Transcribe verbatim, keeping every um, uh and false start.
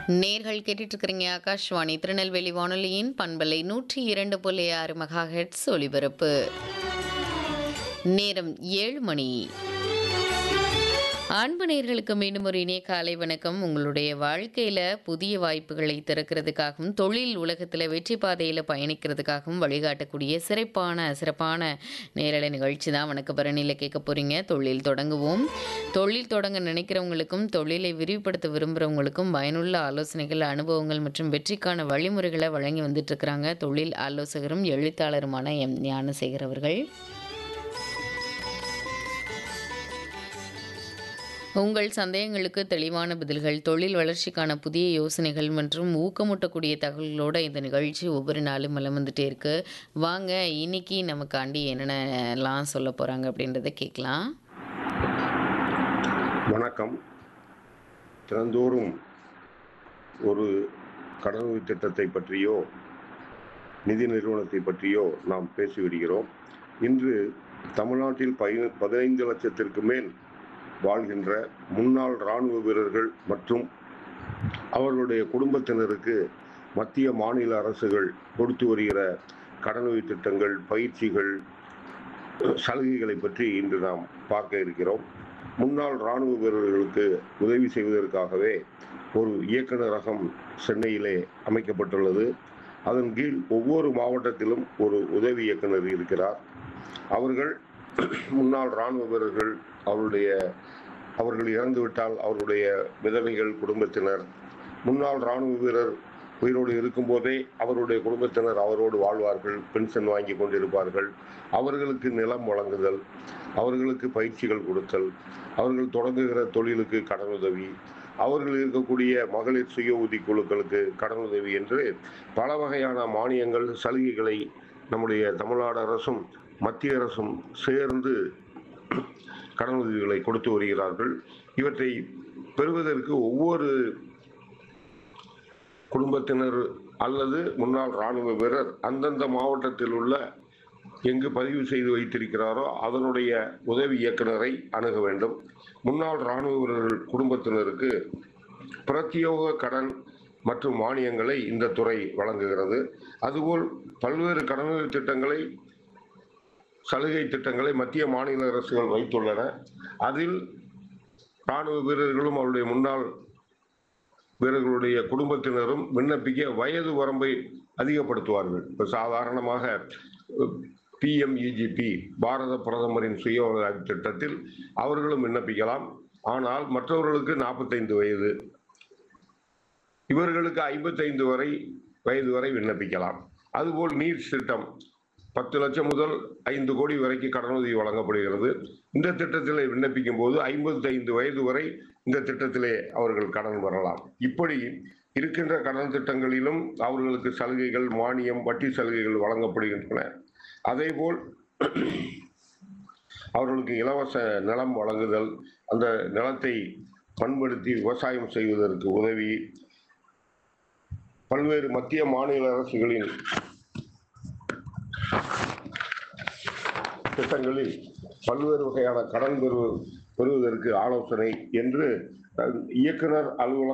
நேர்கள் கேட்டுட்டு இருக்கிறீங்க ஆகாஷ்வாணி திருநெல்வேலி வானொலியின் பண்பலை நூற்றி இரண்டு புள்ளி ஆறு மெகா ஹெர்ட்ஸ் ஒலிபரப்பு. நேரம் ஏழு மணி. அன்பு நேர்களுக்கு மீண்டும் ஒரு இனிய காலை வணக்கம். உங்களுடைய வாழ்க்கையில் புதிய வாய்ப்புகளை திறக்கிறதுக்காகவும் தொழில் உலகத்தில் வெற்றி பாதையில் பயணிக்கிறதுக்காகவும் வழிகாட்டக்கூடிய சிறப்பான சிறப்பான நேரலை நிகழ்ச்சி தான் வணக்க பரணியில் கேட்க போகிறீங்க. தொழில் தொடங்குவோம். தொழில் தொடங்க நினைக்கிறவங்களுக்கும் தொழிலை விரிவுபடுத்த விரும்புகிறவங்களுக்கும் பயனுள்ள ஆலோசனைகள், அனுபவங்கள் மற்றும் வெற்றிக்கான வழிமுறைகளை வழங்கி வந்துட்டு இருக்கிறாங்க தொழில் ஆலோசகரும் எழுத்தாளருமான எம் ஞானசேகர் அவர்கள். உங்கள் சந்தேகங்களுக்கு தெளிவான பதில்கள், தொழில் வளர்ச்சிக்கான புதிய யோசனைகள் மற்றும் ஊக்கமூட்டக்கூடிய தகவல்களோட இந்த நிகழ்ச்சி ஒவ்வொரு நாளும் மலம் வந்துட்டே இருக்கு. வாங்க இன்னைக்கு நமக்காண்டி என்னென்னலாம் சொல்ல போறாங்க அப்படின்றத கேட்கலாம். வணக்கம். தினந்தோறும் ஒரு கடனுதவி திட்டத்தை பற்றியோ நிதி நிறுவனத்தை பற்றியோ நாம் பேசி வருகிறோம். இன்று தமிழ்நாட்டில் பதினைந்து லட்சத்திற்கு மேல் வாழ்கின்ற முன்னாள் இராணுவ வீரர்கள் மற்றும் அவர்களுடைய குடும்பத்தினருக்கு மத்திய மாநில அரசுகள் கொடுத்து வருகிற கடனுதவி திட்டங்கள், பயிற்சிகள், சலுகைகளை பற்றி இன்று நாம் பார்க்க இருக்கிறோம். முன்னாள் இராணுவ வீரர்களுக்கு உதவி செய்வதற்காகவே ஒரு இயக்குநரகம் சென்னையிலே அமைக்கப்பட்டுள்ளது. அதன் கீழ் ஒவ்வொரு மாவட்டத்திலும் ஒரு உதவி இயக்குனர் இருக்கிறார். அவர்கள் முன்னாள் இராணுவ வீரர்கள், அவருடைய அவர்கள் இறந்துவிட்டால் அவருடைய விதவைகள், குடும்பத்தினர், முன்னாள் இராணுவ வீரர் உயிரோடு இருக்கும்போதே அவருடைய குடும்பத்தினர் அவரோடு வாழ்வார்கள், பென்ஷன் வாங்கி கொண்டிருப்பார்கள். அவர்களுக்கு நிலம் வழங்குதல், அவர்களுக்கு பயிற்சிகள் கொடுத்தல், அவர்கள் தொடங்குகிற தொழிலுக்கு கடனுதவி, அவர்கள் இருக்கக்கூடிய மகளிர் சுய உதவி குழுக்களுக்கு கடனுதவி என்று பல வகையான மானியங்கள், சலுகைகளை நம்முடைய தமிழ்நாடு அரசும் மத்திய அரசும் சேர்ந்து கடனுதவிகளை கொடுத்து வருகிறார்கள். இவற்றை பெறுவதற்கு ஒவ்வொரு குடும்பத்தினர் அல்லது முன்னாள் இராணுவ வீரர் அந்தந்த மாவட்டத்தில் உள்ள எங்கு பதிவு செய்து வைத்திருக்கிறாரோ அதனுடைய உதவி இயக்குநரை அணுக வேண்டும். முன்னாள் இராணுவ வீரர்கள் குடும்பத்தினருக்கு பிரத்யேக கடன் மற்றும் மானியங்களை இந்த துறை வழங்குகிறது. அதுபோல் பல்வேறு கடனுதவி திட்டங்களை, சலுகை திட்டங்களை மத்திய மாநில அரசுகள் வைத்துள்ளன. அதில் இராணுவ வீரர்களும் அவருடைய முன்னாள் வீரர்களுடைய குடும்பத்தினரும் விண்ணப்பிக்க வயது வரம்பை அதிகப்படுத்துவார்கள். இப்போ சாதாரணமாக பிஎம்இஜிபி, பாரத பிரதமரின் சுய உதவி திட்டத்தில் அவர்களும் விண்ணப்பிக்கலாம். ஆனால் மற்றவர்களுக்கு நாற்பத்தைந்து வயது, இவர்களுக்கு ஐம்பத்தைந்து வரை வயது வரை விண்ணப்பிக்கலாம். அதுபோல் நீர் திட்டம் பத்து லட்சம் முதல் ஐந்து கோடி வரைக்கும் கடனுதவி வழங்கப்படுகிறது. இந்த திட்டத்திலே விண்ணப்பிக்கும் போது ஐம்பத்தி ஐந்து வயது வரை இந்த திட்டத்திலே அவர்கள் கடன் பெறலாம். இப்படி இருக்கின்ற கடன் திட்டங்களிலும் அவர்களுக்கு சலுகைகள், மானியம், வட்டி சலுகைகள் வழங்கப்படுகின்றன. அதேபோல் அவர்களுக்கு இலவச நிலம் வழங்குதல், அந்த நிலத்தை பண்படுத்தி விவசாயம் செய்வதற்கு உதவி, பல்வேறு மத்திய மாநில அரசுகளின் திட்டங்களில் பல்வேறு வகையான கடன் பெறு பெறுவதற்கு ஆலோசனை என்று இயக்குனர் அலுவலகம்